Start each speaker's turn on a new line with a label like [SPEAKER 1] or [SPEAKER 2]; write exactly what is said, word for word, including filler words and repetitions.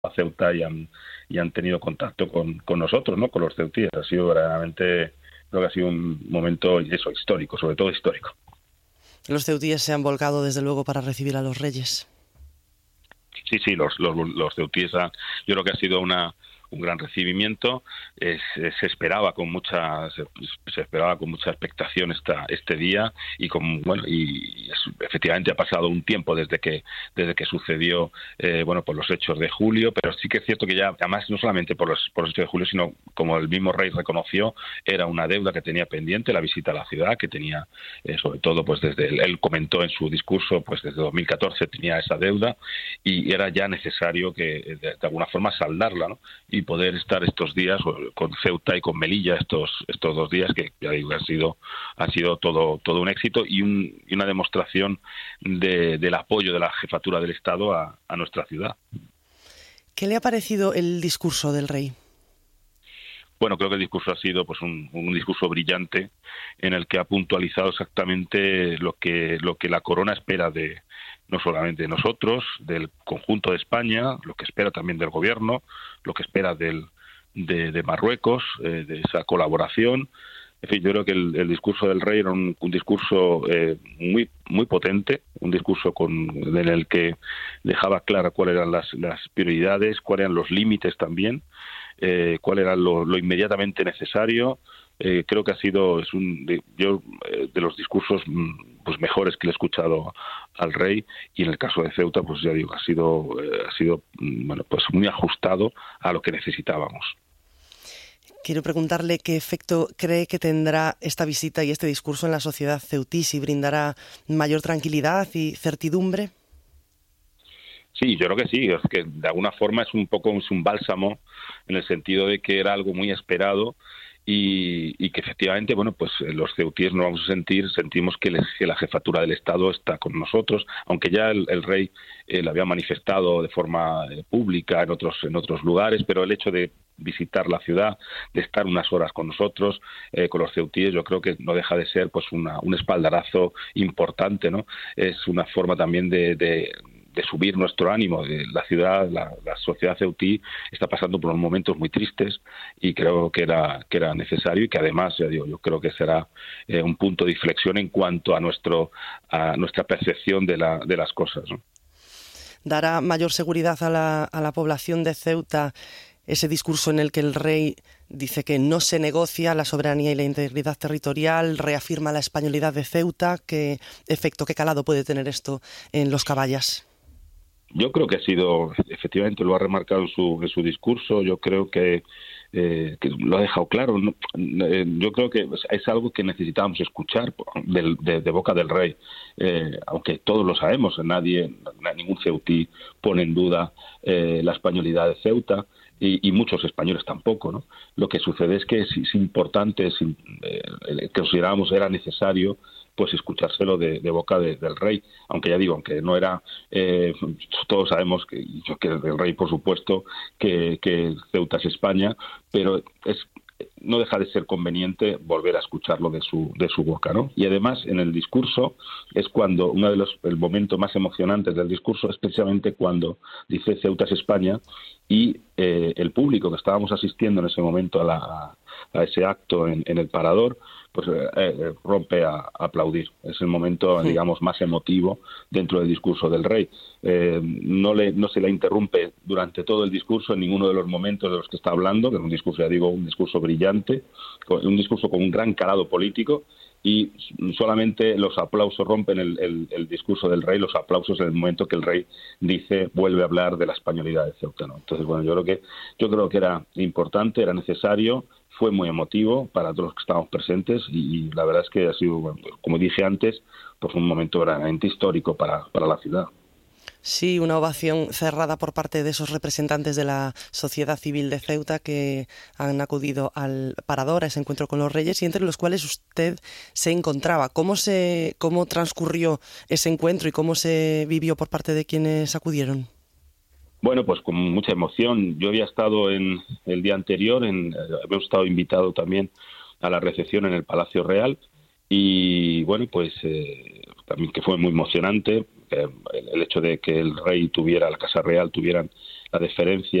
[SPEAKER 1] a Ceuta y han, y han tenido contacto con, con nosotros, ¿no? Con los ceutíes. Ha sido verdaderamente, creo que ha sido un momento eso, histórico, sobre todo histórico.
[SPEAKER 2] Los ceutíes se han volcado desde luego para recibir a los reyes.
[SPEAKER 1] Sí, sí, los, los, los ceutíes, ha, yo creo que ha sido una un gran recibimiento. Eh, se, se esperaba con mucha se, se esperaba con mucha expectación esta, este día y con bueno y, y es, efectivamente ha pasado un tiempo desde que desde que sucedió eh, bueno por los hechos de julio, pero sí que es cierto que ya además no solamente por los por los hechos de julio, sino como el mismo rey reconoció, era una deuda que tenía pendiente la visita a la ciudad, que tenía eh, sobre todo pues desde él, él comentó en su discurso pues desde dos mil catorce tenía esa deuda y era ya necesario que de, de alguna forma saldarla, ¿no? Y poder estar estos días con Ceuta y con Melilla estos estos dos días que ya digo han sido ha sido todo todo un éxito y, un, y una demostración de, del apoyo de la jefatura del Estado a, a nuestra ciudad.
[SPEAKER 2] ¿Qué le ha parecido el discurso del rey?
[SPEAKER 1] Bueno, creo que el discurso ha sido pues un, un discurso brillante en el que ha puntualizado exactamente lo que lo que la corona espera de no solamente de nosotros, del conjunto de España, lo que espera también del gobierno, lo que espera del, de, de Marruecos, eh, de esa colaboración. En fin, yo creo que el, el discurso del rey era un, un discurso eh, muy muy potente, un discurso con, en el que dejaba clara cuáles eran las, las prioridades, cuáles eran los límites también, eh, cuál era lo, lo inmediatamente necesario. Eh, creo que ha sido es un de, yo eh, de los discursos pues mejores que le he escuchado al rey, y en el caso de Ceuta pues ya digo ha sido eh, ha sido bueno pues muy ajustado a lo que necesitábamos.
[SPEAKER 2] Quiero preguntarle qué efecto cree que tendrá esta visita y este discurso en la sociedad ceutí, si brindará mayor tranquilidad y certidumbre.
[SPEAKER 1] Sí, yo creo que sí, es que de alguna forma es un poco es un bálsamo en el sentido de que era algo muy esperado. Y, y que efectivamente, bueno, pues los ceutíes nos vamos a sentir, sentimos que, les, que la jefatura del Estado está con nosotros, aunque ya el, el rey eh, lo había manifestado de forma eh, pública en otros en otros lugares, pero el hecho de visitar la ciudad, de estar unas horas con nosotros, eh, con los ceutíes, yo creo que no deja de ser pues una, un espaldarazo importante, ¿no? Es una forma también de, de de subir nuestro ánimo. La ciudad, la, la sociedad ceutí está pasando por unos momentos muy tristes y creo que era que era necesario y que además ya digo, yo creo que será eh, un punto de inflexión en cuanto a nuestro a nuestra percepción de la de las cosas, ¿no?
[SPEAKER 2] ¿Dará mayor seguridad a la, a la población de Ceuta ese discurso en el que el rey dice que no se negocia la soberanía y la integridad territorial, reafirma la españolidad de Ceuta? ¿Qué efecto, qué calado puede tener esto en los caballas?
[SPEAKER 1] Yo creo que ha sido, efectivamente, lo ha remarcado en su, en su discurso, yo creo que, eh, que lo ha dejado claro. ¿No? Eh, yo creo que es algo que necesitábamos escuchar de, de, de boca del rey, eh, aunque todos lo sabemos, nadie, ningún ceutí pone en duda eh, la españolidad de Ceuta, y, y muchos españoles tampoco, ¿no? Lo que sucede es que es, es importante, es, eh, que considerábamos era necesario pues escuchárselo de, de boca de, del rey, aunque ya digo, aunque no era, eh, todos sabemos que, que el rey por supuesto que, que Ceuta es España, pero es no deja de ser conveniente volver a escucharlo de su de su boca, ¿no? Y además en el discurso es cuando uno de los el momento más emocionantes del discurso es precisamente cuando dice Ceuta es España y eh, el público que estábamos asistiendo en ese momento a, la, a ese acto en, en el Parador pues eh, eh, rompe a, a aplaudir. Es el momento, digamos, más emotivo dentro del discurso del rey. Eh, no le no se le interrumpe durante todo el discurso en ninguno de los momentos de los que está hablando, que es un discurso, ya digo, un discurso brillante, un discurso con un gran calado político, y solamente los aplausos rompen el, el, el discurso del rey, los aplausos en el momento que el rey dice, vuelve a hablar de la españolidad de Ceuta, ¿no? Entonces, bueno, yo creo que yo creo que era importante, era necesario, fue muy emotivo para todos los que estábamos presentes y, y la verdad es que ha sido, bueno, como dije antes, pues un momento verdaderamente histórico para, para la ciudad.
[SPEAKER 2] Sí, una ovación cerrada por parte de esos representantes de la sociedad civil de Ceuta que han acudido al Parador, a ese encuentro con los reyes, y entre los cuales usted se encontraba. ¿Cómo se, cómo transcurrió ese encuentro y cómo se vivió por parte de quienes acudieron?
[SPEAKER 1] Bueno, pues con mucha emoción. Yo había estado en el día anterior, en, habíamos estado invitado también a la recepción en el Palacio Real y bueno, pues eh, también que fue muy emocionante eh, el hecho de que el rey tuviera, la Casa Real tuvieran la deferencia